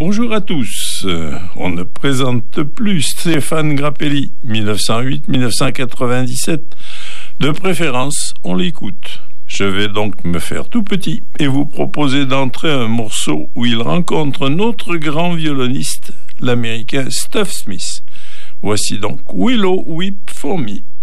Bonjour à tous. On ne présente plus Stéphane Grappelli, 1908-1997. De préférence, on l'écoute. Je vais donc me faire tout petit et vous proposer d'entrer un morceau où il rencontre un autre grand violoniste, l'américain Stuff Smith. Voici donc Willow Weep for Me.